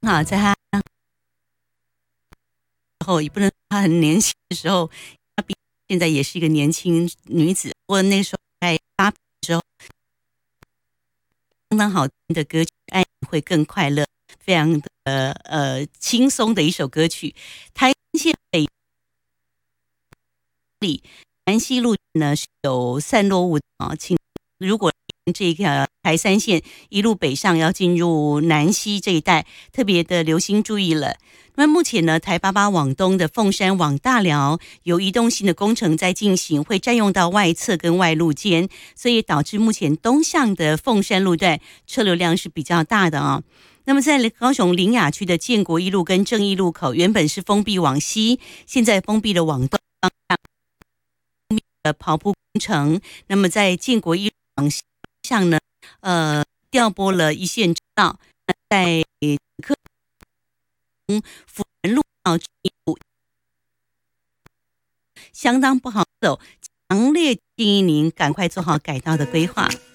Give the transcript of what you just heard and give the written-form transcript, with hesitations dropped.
啊，在他后也不能说他很年轻的时候，他比现在也是一个年轻女子。不过那时候在发片的时候，相当好听的歌曲，爱你会更快乐，非常的轻松的一首歌曲。台线北里南西路呢是有散落物啊，请如果这个台三线一路北上要进入南西这一带，特别的留心注意了。那么目前呢，台88往东的凤山往大寮有移动性的工程在进行，会占用到外侧跟外路间，所以导致目前东向的凤山路段车流量是比较大的啊。那么在高雄苓雅区的建国一路跟正义路口，原本是封闭往西，现在封闭了往东方向的跑步工程。那么在建国一路往西向呢，调拨了一线车道，在辅仁路到这一路相当不好走，强烈建议您赶快做好改道的规划。